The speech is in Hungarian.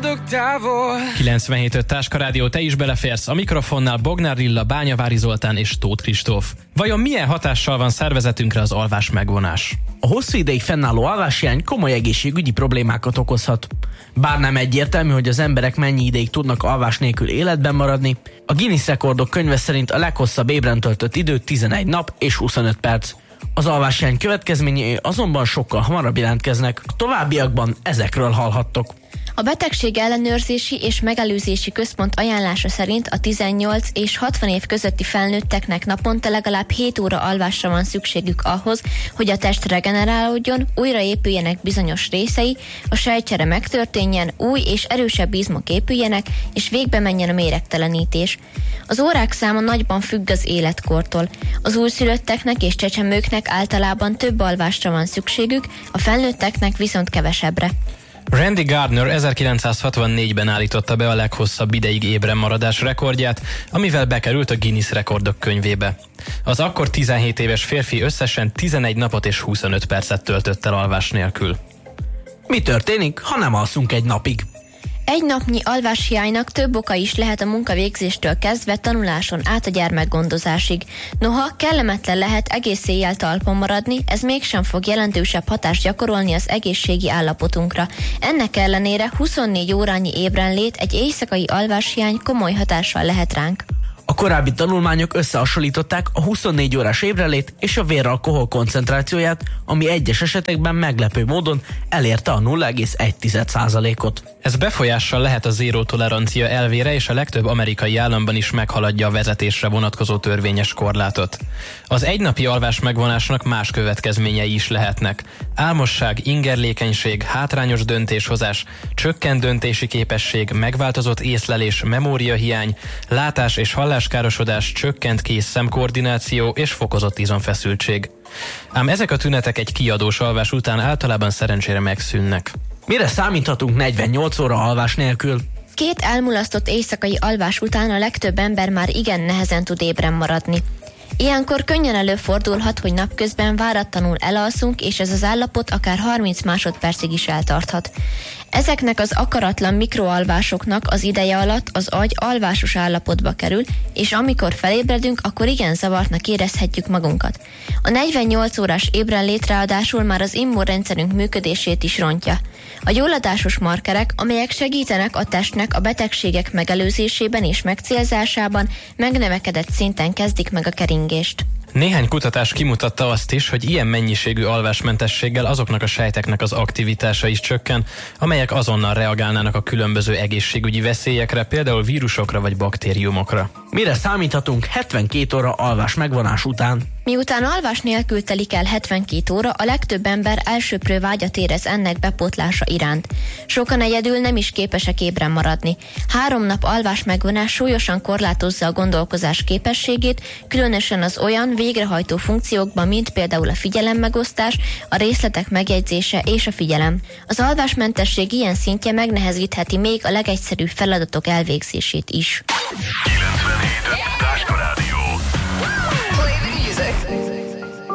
boldog távol. 97.5 Táska Rádió, te is beleférsz. A mikrofonnál Bognár Lilla, Bányavári Zoltán és Tóth Kristóf. Vajon milyen hatással van szervezetünkre az alvás megvonás? A hosszú ideig fennálló alváshiány komoly egészségügyi problémákat okozhat. Bár nem egyértelmű, hogy az emberek mennyi ideig tudnak alvás nélkül életben maradni, a Guinness rekordok könyve szerint a leghosszabb ébren töltött idő 11 nap és 25 perc. Az alváshiány következményei azonban sokkal hamarabb jelentkeznek, a továbbiakban ezekről hallhattok. A Betegség Ellenőrzési és Megelőzési Központ ajánlása szerint a 18 és 60 év közötti felnőtteknek naponta legalább 7 óra alvásra van szükségük ahhoz, hogy a test regenerálódjon, újraépüljenek bizonyos részei, a sejtcsere megtörténjen, új és erősebb izmok épüljenek, és végbe menjen a méregtelenítés. Az órák száma nagyban függ az életkortól. Az újszülötteknek és csecsemőknek általában több alvásra van szükségük, a felnőtteknek viszont kevesebbre. Randy Gardner 1964-ben állította be a leghosszabb ideig ébren maradás rekordját, amivel bekerült a Guinness rekordok könyvébe. Az akkor 17 éves férfi összesen 11 napot és 25 percet töltött el alvás nélkül. Mi történik, ha nem alszunk egy napig? Egy napnyi alváshiánynak több oka is lehet a munkavégzéstől kezdve tanuláson át a gyermekgondozásig. Noha kellemetlen lehet egész éjjel talpon maradni, ez mégsem fog jelentősebb hatást gyakorolni az egészségi állapotunkra. Ennek ellenére 24 órányi ébrenlét, egy éjszakai alváshiány komoly hatással lehet ránk. A korábbi tanulmányok összehasonlították a 24 órás ébrenlét és a véralkohol koncentrációját, ami egyes esetekben meglepő módon elérte a 0,1%-ot. Ez befolyással lehet a zéró tolerancia elvére, és a legtöbb amerikai államban is meghaladja a vezetésre vonatkozó törvényes korlátot. Az egynapi alvás megvonásnak más következményei is lehetnek. Álmosság, ingerlékenység, hátrányos döntéshozás, csökkent döntési képesség, megváltozott észlelés, memóriahiány, látás és halláskárosodás, csökkent kéz-szemkoordináció és fokozott izomfeszültség. Ám ezek a tünetek egy kiadós alvás után általában szerencsére megszűnnek. Mire számíthatunk 48 óra alvás nélkül? 2 elmulasztott éjszakai alvás után a legtöbb ember már igen nehezen tud ébren maradni. Ilyenkor könnyen előfordulhat, hogy napközben váratlanul elalszunk, és ez az állapot akár 30 másodpercig is eltarthat. Ezeknek az akaratlan mikroalvásoknak az ideje alatt az agy alvásos állapotba kerül, és amikor felébredünk, akkor igen zavartnak érezhetjük magunkat. A 48 órás ébrenlét ráadásul már az immunrendszerünk működését is rontja. A gyulladásos markerek, amelyek segítenek a testnek a betegségek megelőzésében és megcélzásában, megnövekedett szinten kezdik meg a keringést. Néhány kutatás kimutatta azt is, hogy ilyen mennyiségű alvásmentességgel azoknak a sejteknek az aktivitása is csökken, amelyek azonnal reagálnának a különböző egészségügyi veszélyekre, például vírusokra vagy baktériumokra. Mire számíthatunk 72 óra alvás megvonás után? Miután alvás nélkül telik el 72 óra, a legtöbb ember elsöprő vágyat érez ennek bepótlása iránt. Sokan egyedül nem is képesek ébren maradni. 3 nap alvás megvonás súlyosan korlátozza a gondolkozás képességét, különösen az olyan végrehajtó funkciókban, mint például a figyelemmegosztás, a részletek megjegyzése és a figyelem. Az alvásmentesség ilyen szintje megnehezítheti még a legegyszerűbb feladatok elvégzését is. 97.